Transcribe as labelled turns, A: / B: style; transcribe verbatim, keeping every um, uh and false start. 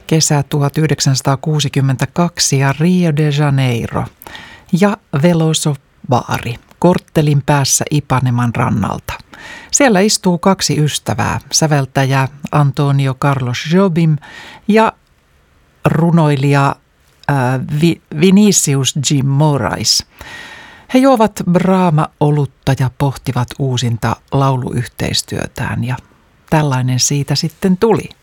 A: Kesä tuhatyhdeksänsataakuusikymmentäkaksi ja Rio de Janeiro ja Veloso baari korttelin päässä Ipaneman rannalta. Siellä istuu kaksi ystävää, säveltäjä Antonio Carlos Jobim ja runoilija äh, Vinicius Jim Moraes. He juovat Brahma-olutta ja pohtivat uusinta lauluyhteistyötään ja tällainen siitä sitten tuli.